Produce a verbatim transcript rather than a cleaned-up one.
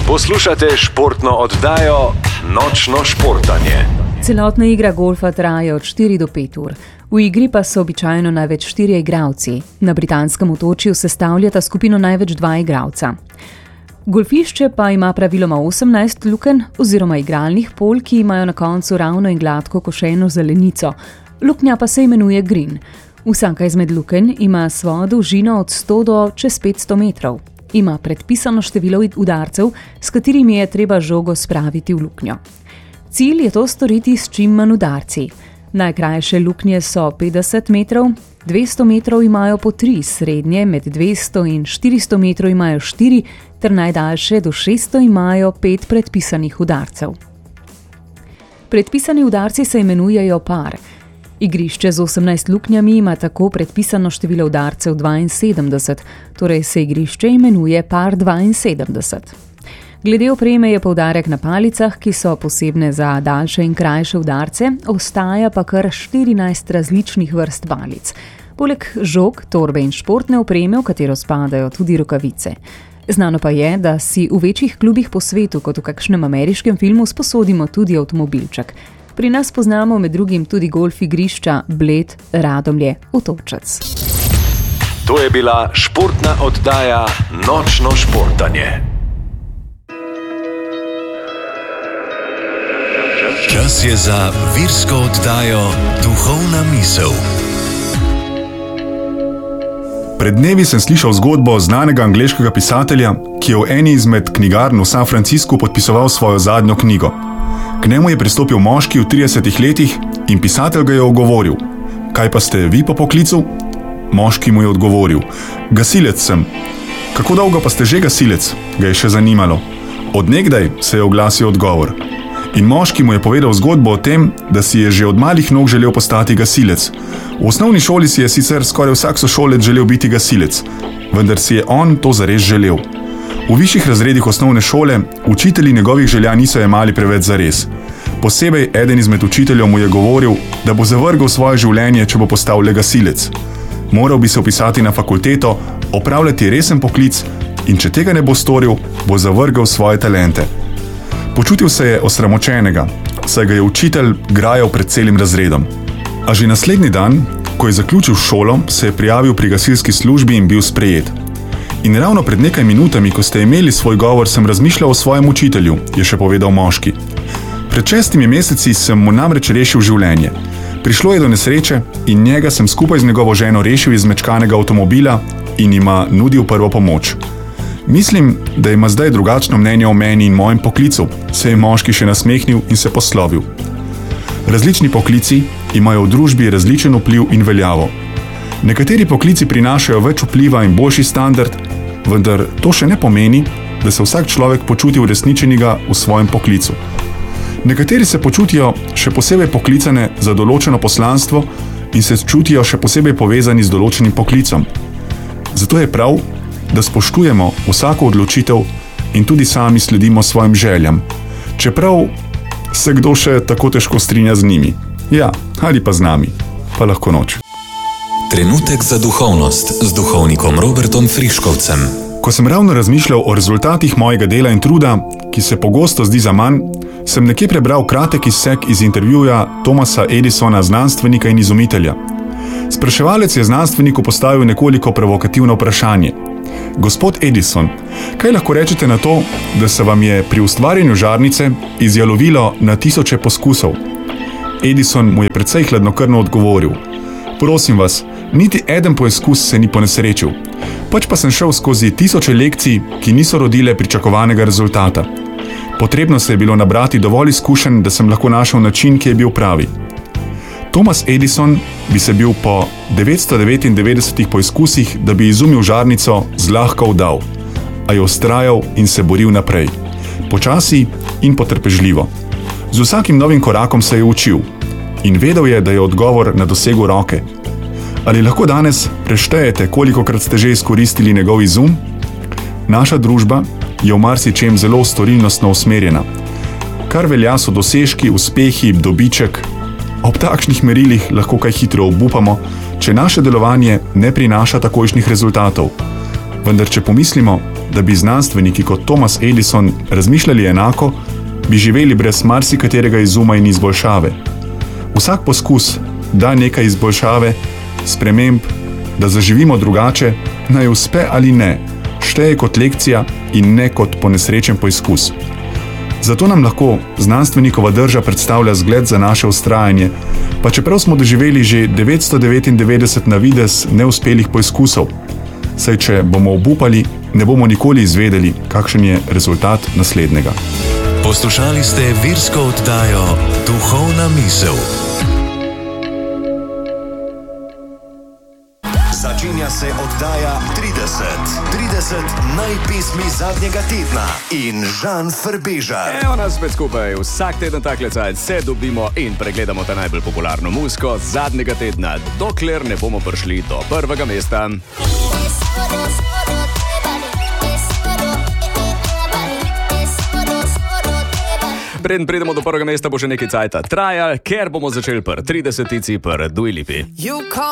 Poslušate športno oddajo Nočno športanje. Celotna igra golfa traja od štiri do pet ur. V igri pa so običajno največ štirje igralci. Na britanskem otočju sestavljata skupino največ dva igralca. Golfišče pa ima praviloma osemnajst lukenj oziroma igralnih polj, ki imajo na koncu ravno in gladko košeno zelenico. Luknja pa se imenuje green. Vsaka izmed lukenj ima svojo dolžino od sto do čez petsto metrov. Ima predpisano število udarcev, s katerimi je treba žogo spraviti v luknjo. Cilj je to storiti s čim manj udarci. Najkrajše luknje so petdeset metrov, dvesto metrov imajo po tri, srednje med dvesto in štiristo metrov imajo štiri, ter najdaljše do šeststo imajo pet predpisanih udarcev. Predpisani udarci se imenujejo par. Igrišče z osemnajst luknjami ima tako predpisano število udarcev dvainsedemdeset, torej se igrišče imenuje par dvainsedemdeset. Glede opreme je poudarek na palicah, ki so posebne za daljše in krajše udarce, ostaja pa kar štirinajst različnih vrst palic. Poleg žog, torbe in športne opreme, v katero spadajo tudi rokavice. Znano pa je, da si v večjih klubih po svetu, kot v kakšnem ameriškem filmu, sposodimo tudi avtomobilček. Pri nas poznamo med drugim tudi golf igrišča Bled, Radomlje, Otočec. To je bila športna oddaja Nočno športanje. Čas je za virsko oddajo Duhovna misel. Pred dnevi sem slišal zgodbo znanega angleškega pisatelja, ki je v eni izmed knjigarn v San Franciscu podpisoval svojo zadnjo knjigo. K njemu je pristopil moški v tridesetih letih in pisatelj ga je ogovoril: "Kaj pa ste vi po poklicu?" Moški mu je odgovoril: "Gasilec sem." "Kako dolgo pa ste že gasilec?" ga je še zanimalo. "Od nekdaj," se je oglasil odgovor. In moški mu je povedal zgodbo o tem, da si je že od malih nog želel postati gasilec. V osnovni šoli si je sicer skoraj vsak sošolec želel biti gasilec, vendar si je on to zares želel. V višjih razredih osnovne šole učitelji njegovih želja niso jemali preveč zares. Posebej eden izmed učiteljev mu je govoril, da bo zavrgel svoje življenje, če bo postal le gasilec. Moral bi se vpisati na fakulteto, opravljati resen poklic in če tega ne bo storil, bo zavrgel svoje talente. Počutil se je osramočenega, saj ga je učitelj grajal pred celim razredom. A že naslednji dan, ko je zaključil šolo, se je prijavil pri gasilski službi in bil sprejet. In ravno pred nekaj minutami, ko ste imeli svoj govor, sem razmišljal o svojem učitelju, je še povedal moški. Pred šestimi meseci sem mu namreč rešil življenje. Prišlo je do nesreče in njega sem skupaj z njegovo ženo rešil iz zmečkanega avtomobila in jima nudil prvo pomoč. Mislim, da ima zdaj drugačno mnenje o meni in mojem poklicu, se je moški še nasmehnil in se poslovil. Različni poklici imajo v družbi različen vpliv in veljavo. Nekateri poklici prinašajo več vpliva in boljši standard, vendar to še ne pomeni, da se vsak človek počuti uresničenega v svojem poklicu. Nekateri se počutijo še posebej poklicane za določeno poslanstvo in se čutijo še posebej povezani z določenim poklicom. Zato je prav, da spoštujemo vsako odločitev in tudi sami sledimo svojim željam, čeprav se kdo še tako težko strinja z njimi. Ja, ali pa z nami. Pa lahko noč. Trenutek za duhovnost z duhovnikom Robertom Friškovcem. Ko sem ravno razmišljal o rezultatih mojega dela in truda, ki se pogosto zdi zaman, sem nekje prebral kratek izsek iz intervjuja Thomasa Edisona, znanstvenika in izumitelja. Spraševalec je znanstveniku postavil nekoliko provokativno vprašanje. Gospod Edison, kaj lahko rečete na to, da se vam je pri ustvarjanju žarnice izjalovilo na tisoče poskusov? Edison mu je precej hladnokrvno odgovoril: Prosim vas, niti eden poizkus se ni ponesrečil. Pač pa sem šel skozi tisoče lekcij, ki niso rodile pričakovanega rezultata. Potrebno se je bilo nabrati dovolj izkušenj, da sem lahko našel način, ki je bil pravi. Thomas Edison bi se bil po devetsto devetindevetdesetih poizkusih, da bi izumil žarnico, zlahka vdal, a je vztrajal in se boril naprej. Počasi in potrpežljivo. Z vsakim novim korakom se je učil in vedel je, da je odgovor na dosegu roke. Ali lahko danes preštejete, kolikokrat ste že izkoristili njegov izum? Naša družba je v marsičem zelo storilnostno usmerjena. Kar velja so dosežki, uspehi, dobiček. Ob takšnih merilih lahko kaj hitro obupamo, če naše delovanje ne prinaša takojšnjih rezultatov. Vendar če pomislimo, da bi znanstveniki kot Thomas Edison razmišljali enako, bi živeli brez marsikaterega izuma in izboljšave. Vsak poskus da nekaj izboljšave, sprememb, da zaživimo drugače, naj uspe ali ne, šteje kot lekcija in ne kot ponesrečen poizkus. Zato nam lahko znanstvenikova drža predstavlja zgled za naše vztrajanje, pa čeprav smo doživeli že devetsto devetindevetdeset na videz neuspelih poizkusov, saj če bomo obupali, ne bomo nikoli izvedeli, kakšen je rezultat naslednjega. Poslušali ste virsko oddajo Duhovna misel. Začenja se oddaja trideset. trideset najpesmi zadnjega tedna in Žan Frbežar. Evo nas spet skupaj, vsak teden takle cajt se dobimo in pregledamo ta najbolj popularno muziko zadnjega tedna, dokler ne bomo prišli do prvega mesta. Preden pridemo do prvega mesta, bo še nekaj cajta trajal, ker bomo začeli pri tridesetici, pri Dua Lipi.